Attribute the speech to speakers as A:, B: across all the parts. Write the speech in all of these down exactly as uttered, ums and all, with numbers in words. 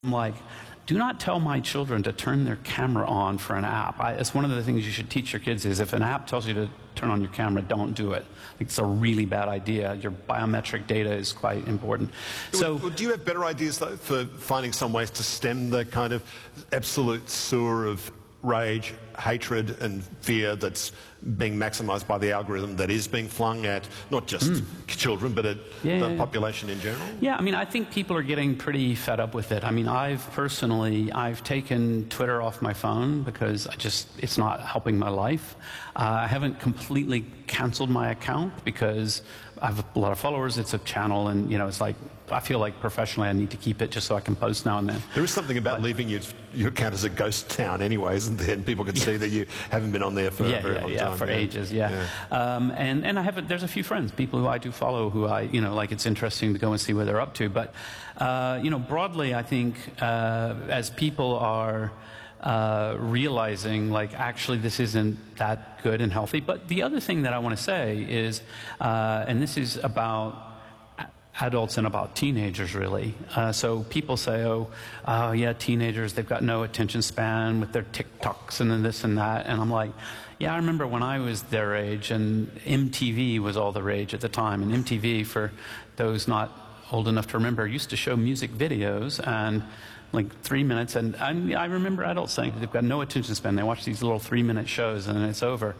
A: I'm like, do not tell my children to turn their camera on for an app. I, it's one of the things you should teach your kids is if an app tells you to turn on your camera, don't do it. It's a really bad idea. Your biometric data is quite important. So,
B: well, do you have better ideas though, for finding some ways to stem the kind of absolute sewer of rage, hatred and fear that's being maximised by the algorithm that is being flung at not just mm. children but at
A: yeah,
B: the
A: yeah,
B: population in general?
A: Yeah, I mean, I think people are getting pretty fed up with it. I mean, I've personally, I've taken Twitter off my phone because I just, it's not helping my life. Uh, I haven't completely cancelled my account because I have a lot of followers, it's a channel, and you know, it's like, I feel like professionally I need to keep it just so I can post now and then.
B: There is something about
A: but,
B: leaving your, your account as a ghost town anyway, isn't there? And people can see that you haven't been on there for
A: yeah,
B: a very
A: yeah,
B: long
A: yeah,
B: time.
A: For
B: yeah,
A: ages, yeah. yeah. Um, and, and I have, a, there's a few friends, people who I do follow who I, you know, like it's interesting to go and see where they're up to. But, uh, you know, broadly I think uh, as people are Uh, realizing like actually this isn't that good and healthy. But the other thing that I want to say is, uh, and this is about adults and about teenagers really. Uh, so people say, oh, uh, yeah, teenagers, they've got no attention span with their TikToks and then this and that. And I'm like, yeah, I remember when I was their age and M T V was all the rage at the time. And M T V, for those not old enough to remember, used to show music videos and like three minutes, and I, I remember adults saying they've got no attention span. They watch these little three-minute shows, and then it's over.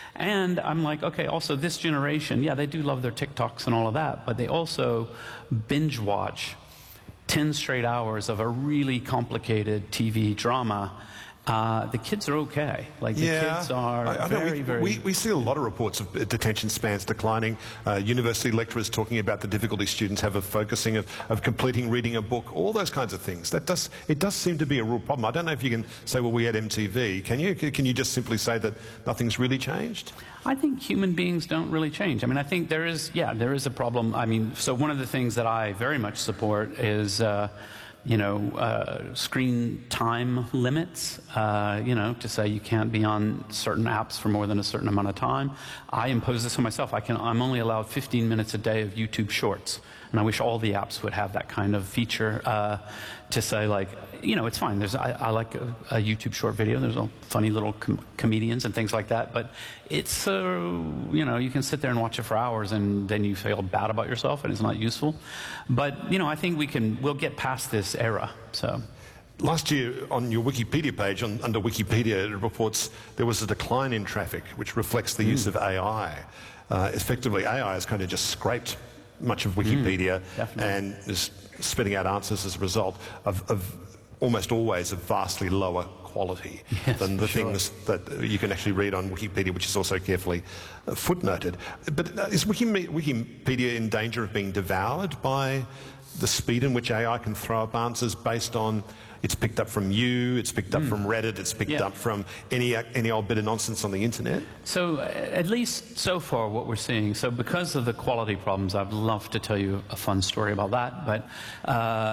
A: And I'm like, okay, also this generation, yeah, they do love their TikToks and all of that, but they also binge watch ten straight hours of a really complicated T V drama. Uh, the kids are okay. Like the
B: yeah,
A: kids are
B: I, I
A: very,
B: we,
A: very...
B: We, we see a lot of reports of detention spans declining. Uh, university lecturers talking about the difficulty students have of focusing, of, of completing reading a book, all those kinds of things. That does, it does seem to be a real problem. I don't know if you can say, well, we had M T V. Can you, can you just simply say that nothing's really changed?
A: I think human beings don't really change. I mean, I think there is, yeah, there is a problem. I mean, so one of the things that I very much support is... Uh, you know, uh, screen time limits, uh, you know, to say you can't be on certain apps for more than a certain amount of time. I impose this on myself. I can, I'm only allowed fifteen minutes a day of YouTube Shorts, and I wish all the apps would have that kind of feature uh, to say, like, you know, it's fine. There's, I, I like a, a YouTube short video. There's all funny little com comedians and things like that, but it's, uh, you know, you can sit there and watch it for hours and then you feel bad about yourself and it's not useful. But, you know, I think we can, we'll get past this era, so.
B: Last year, on your Wikipedia page, on, under Wikipedia, it reports there was a decline in traffic, which reflects the mm. use of A I. Uh, effectively, A I has kind of just scraped much of Wikipedia
A: mm,
B: and is spitting out answers as a result of, of almost always of vastly lower quality
A: yes,
B: than the
A: sure.
B: things that you can actually read on Wikipedia, which is also carefully uh, footnoted. But uh, is Wikipedia in danger of being devoured by the speed in which A I can throw up answers based on it's picked up from you, it's picked up mm. from Reddit, it's picked
A: yeah.
B: up from any, any old bit of nonsense on the internet?
A: So uh, at least so far what we're seeing, so because of the quality problems, I'd love to tell you a fun story about that, but uh,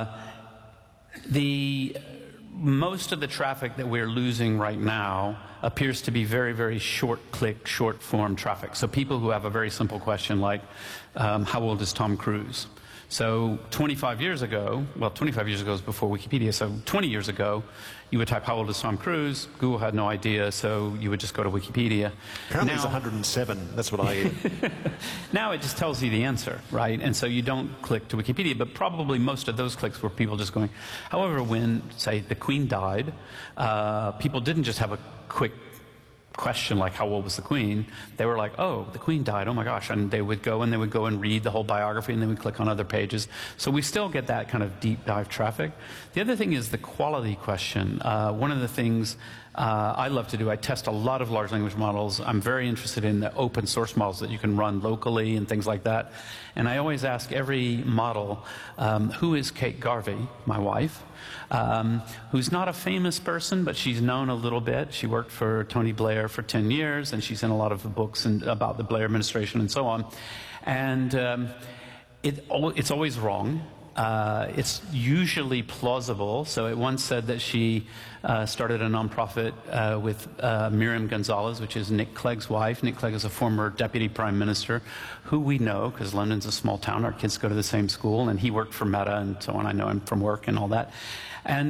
A: the most of the traffic that we're losing right now appears to be very, very short-click, short-form traffic. So people who have a very simple question like, um, how old is Tom Cruise? So twenty-five years ago, well, twenty-five years ago is before Wikipedia, so twenty years ago, you would type, how old is Tom Cruise? Google had no idea, so you would just go to Wikipedia.
B: Apparently
A: now,
B: he's one hundred and seven, that's what I hear.
A: Now it just tells you the answer, right? And so you don't click to Wikipedia, but probably most of those clicks were people just going. However, when, say, the Queen died, uh, people didn't just have a quick question like how old was the Queen. They were like, oh, the Queen died, oh my gosh, and they would go and they would go and read the whole biography and then would click on other pages. So we still get that kind of deep dive traffic. The other thing is the quality question. Uh, one of the things uh, I love to do, I test a lot of large language models. I'm very interested in the open source models that you can run locally and things like that. And I always ask every model, um, who is Kate Garvey, my wife? Um, who's not a famous person, but she's known a little bit. She worked for Tony Blair for ten years, and she's in a lot of the books and, about the Blair administration and so on. And um, it, it's always wrong. Uh, it's usually plausible. So it once said that she uh, started a nonprofit uh, with uh, Miriam Gonzalez, which is Nick Clegg's wife. Nick Clegg is a former deputy prime minister who we know, because London's a small town. Our kids go to the same school, and he worked for Meta and so on. I know him from work and all that. And